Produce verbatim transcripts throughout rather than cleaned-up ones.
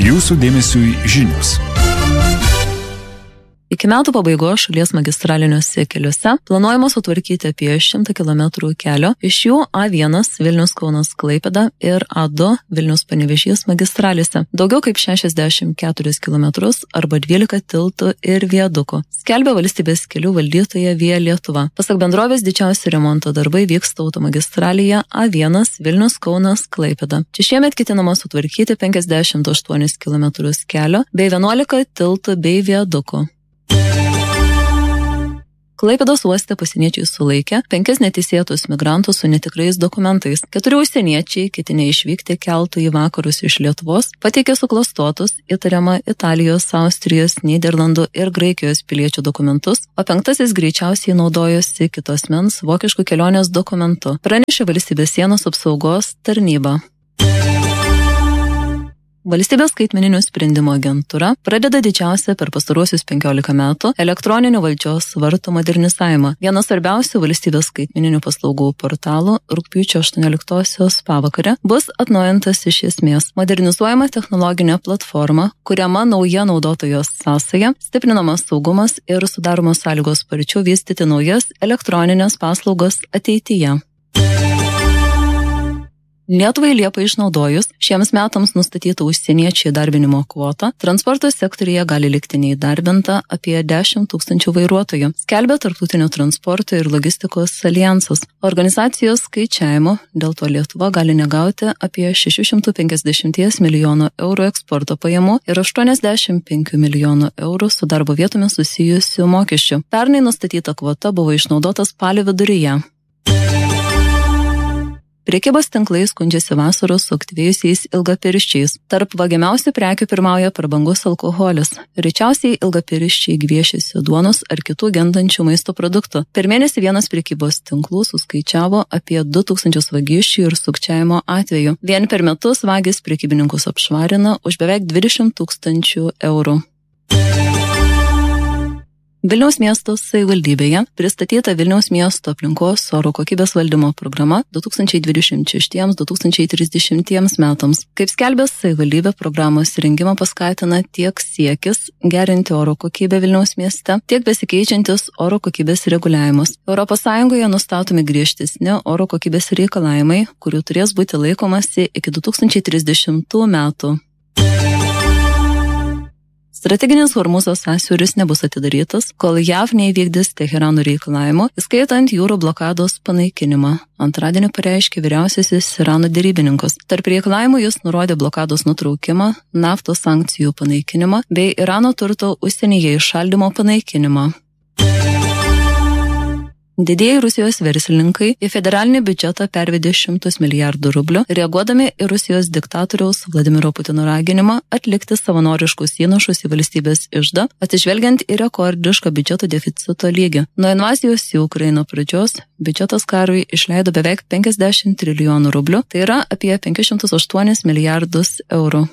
Jūsų dėmesiui žinios. Iki metų pabaigos šalies magistraliniuose keliuose planuojama sutvarkyti apie šimtą kilometrų kelio, iš jų A vienas Vilnius-Kaunas-Klaipėda ir A du Vilnius-Panevėžys magistralėse. Daugiau kaip šešiasdešimt keturis kilometrus arba dvylika tiltų ir viadukų. Skelbia valstybės kelių valdytoja Via Lietuva. Pasak bendrovės, didžiausi remonto darbai vyksta automagistralėje A vienas Vilnius-Kaunas-Klaipėda. Čia šiemet ketinama sutvarkyti penkiasdešimt aštuonis kilometrus kelio bei vienuolika tiltų bei viadukų. Klaipėdos uoste pasieniečiai sulaikė penkis neteisėtus migrantus su netikrais dokumentais. Keturi užsieniečiai, ketinę išvykti keltu į vakarus iš Lietuvos, pateikė suklastotus įtariamą Italijos, Austrijos, Nyderlandų ir Graikijos piliečių dokumentus, o penktasis greičiausiai naudojosi kitos mens vokiškų kelionės dokumentu, pranešė Valstybės sienos apsaugos tarnyba. Valstybės skaitmeninių sprendimų agentūra pradeda didžiausią per pastaruosius penkiolika metų elektroninių valdžios vartų modernizavimą. Vienas svarbiausių valstybės skaitmeninių paslaugų portalų rugpjūčio aštuonioliktosios pavakare bus atnaujintas iš esmės. Modernizuojama technologinė platforma, kuriama nauja naudotojos sąsaja, stiprinamas saugumas ir sudaromos sąlygos sparčiau vystyti naujas elektroninės paslaugos ateityje. Lietuvai Liepą išnaudojus šiems metams nustatytą užsieniečių įdarbinimo kvotą, transporto sektorija gali likti neįdarbinta apie dešimt tūkstančių vairuotojų, skelbia Tarptautinio transporto ir logistikos alijansas. Organizacijos skaičiavimo dėl to Lietuva gali negauti apie šeši šimtai penkiasdešimt milijonų eurų eksporto pajamų ir aštuoniasdešimt penki milijonų eurų su darbo vietomis susijusių mokesčių. Pernai nustatyta kvota buvo išnaudota spalio viduryje. Prekybos tinklai skundžiasi vasaros suaktyvėjusiais ilgapirščiais. Tarp vagiamiausių prekių pirmauja prabangus alkoholis. Rečiausiai ilgapirščiai gviešiasi duonos ar kitų gendančių maisto produktų. Per mėnesį vienas prekybos tinklų suskaičiavo apie du tūkstančius vagysčių ir sukčiavimo atvejų. Vien per metus vagis prekybininkus apšvarina už beveik dvidešimt tūkstančių eurų. Vilniaus miesto savivaldybėje pristatyta Vilniaus miesto aplinkos oro kokybės valdymo programa du tūkstančiai dvidešimt šešti - du tūkstančiai trisdešimtiems metams. Kaip skelbė savivaldybė, programos rengimą paskatina tiek siekis gerinti oro kokybę Vilniaus mieste, tiek besikeičiantis oro kokybės reguliavimas. Europos Sąjungoje nustatomi griežtesni oro kokybės reikalavimai, kurių turės būti laikomasi iki du tūkstančiai trisdešimtų metų. Strateginis Hormūzo sąsiauris nebus atidarytas, kol JAV neįvykdys Teherano reikalavimo, įskaitant jūrų blokados panaikinimą. Antradienį pareiškė vyriausiasis Irano derybininkas. Tarp reikalavimų jis nurodė blokados nutraukimą, naftos sankcijų panaikinimą bei Irano turto užsienyje įšaldymo panaikinimą. Didieji Rusijos verslininkai į federalinį biudžetą pervedė šimtus milijardų rublių, reaguodami į Rusijos diktatoriaus Vladimiro Putino raginimą atlikti savanoriškus įnašus į valstybės iždą, atsižvelgiant į rekordišką biudžeto deficito lygį. Nuo invazijos į Ukrainą pradžios biudžetas karui išleido beveik penkiasdešimt trilijonų rublių, tai yra apie penkis šimtus aštuonis milijardus eurų.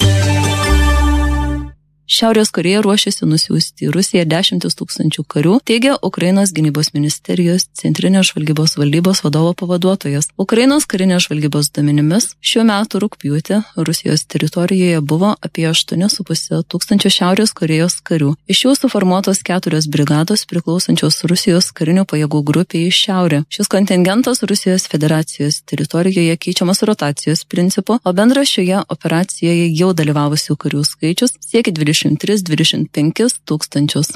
Šiaurės Korėja ruošiasi nusiųsti į Rusiją dešimtis tūkstančių karių, teigia Ukrainos gynybos ministerijos centrinės žvalgybos valdybos vadovo pavaduotojas. Ukrainos karinės žvalgybos duomenimis šiuo metu rugpjūtį Rusijos teritorijoje buvo apie aštuoni su puse tūkstančio Šiaurės Korėjos karių. Iš jų suformuotos keturios brigados priklausančios Rusijos karinių pajėgų grupiai iš šiaurė. Šis kontingentas Rusijos federacijos teritorijoje keičiamas rotacijos principu, o bendras šioje operacijoje jau dalyvavusių karių skaičius siekia dvidešimt tris - dvidešimt penkis tūkstančius.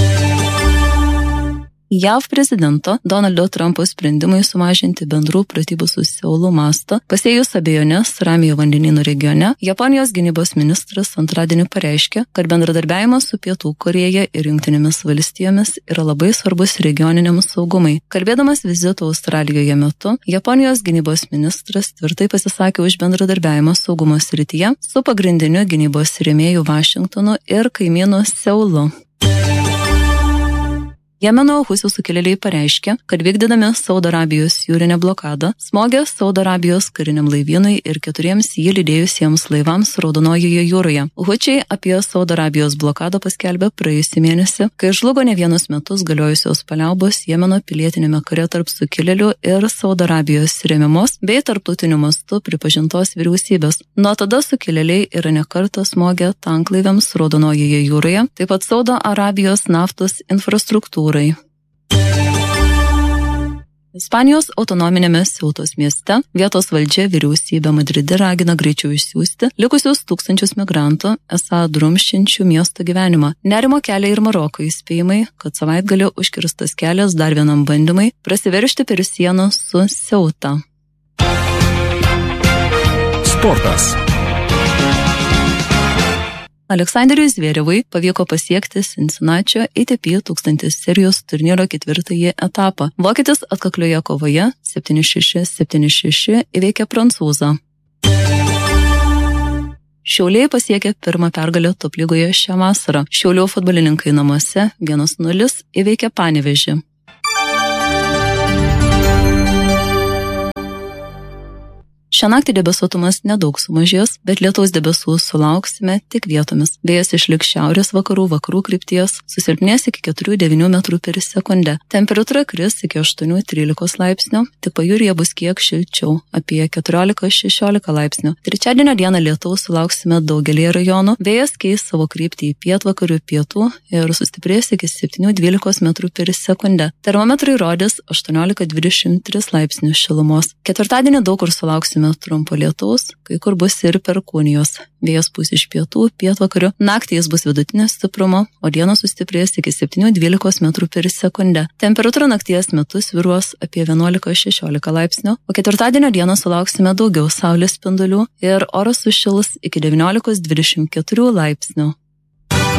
JAV prezidento Donaldo Trumpo sprendimai sumažinti bendrų pratybų su Seulu mastą, pasėjus abejonės Ramiojo vandenyno regione, Japonijos gynybos ministras antradienį pareiškė, kad bendradarbiavimas su Pietų Korėja ir Jungtinėmis valstijomis yra labai svarbus regioniniam saugumui. Kalbėdamas vizito Australijoje metu, Japonijos gynybos ministras tvirtai pasisakė už bendradarbiavimą saugumo srityje su pagrindiniu gynybos rėmėju Vašingtonu ir kaimynu Seulu. Jemeno Husių sukilėliai pareiškė, kad vykdydami Saudo Arabijos jūrinę blokadą, smogė Saudo Arabijos kariniam laivynui ir keturiems jį lydėjusiems laivams Raudonojoje jūroje. Hučiai apie Saudo Arabijos blokadą paskelbė praėjusį mėnesį, kai žlugo ne vienus metus galiojusios paliaubos Jemeno pilietinėme kare tarp sukilėlių ir Saudo Arabijos remiamos bei tarptautiniu mastu pripažintos vyriausybės. Nuo tada sukilėliai yra ne kartą smogę tanklaiviams Raudonojoje jūroje, taip pat Saudo Arabijos naftos infrastruktūrai. Ispanijos autonominėme Seutos mieste vietos valdžia vyriausybė Madride ragina greičiau išsiųsti likusius tūkstančius migrantų, esą drumsčiančių miesto gyvenimą. Nerimo kelia ir Maroko įspėjimai, kad savaitgalį užkirstas kelias dar vienam bandymai prasiveržti per sieną su Seuta. Sportas. Aleksanderiui Zverevui pavyko pasiekti Cincinnatio A T P tūkstantis serijos turnyro ketvirtąjį etapą. Vokietis atkaklioje kovoje septyni šeši septyni šeši įveikė prancūzą. Šiauliai pasiekė pirmą pergalę top lygoje šią vasarą. Šiaulių futbolininkai namuose vienas nulis įveikė Panevėžį. Šią naktį debesuotumas nedaug sumažės, bet lietaus debesų sulauksime tik vietomis. Vėjas išliks šiaurės vakarų vakarų krypties, susilpnės iki keturių devynių metrų per sekundę. Temperatūra kris iki aštuonių trylikos laipsnių, tik pajūryje bus kiek šilčiau, apie keturiolika šešiolika laipsnių. Trečiadienio dieną lietaus sulauksime daugelį rajonų, vėjas keis savo kryptį į pietvakarių pietų ir sustiprės iki septynių dvylikos metrų per sekundę. Termometrai rodys aštuoniolika dvidešimt tris laipsnių šilumos. Ketvirtadienį daug kur sulauksime trumpo lietaus, kai kur bus ir perkūnijos. Vėjas pūs iš pietų, pietvakarių, naktį jis bus vidutinio stiprumo, o dieną sustiprės iki septynių dvylikos metrų per sekundę. Temperatūra nakties metu svyruos apie vienuolika šešiolika laipsnių, o ketvirtadienio dieną sulauksime daugiau saulės spindulių ir oras sušils iki devyniolikos dvidešimt keturių laipsnių.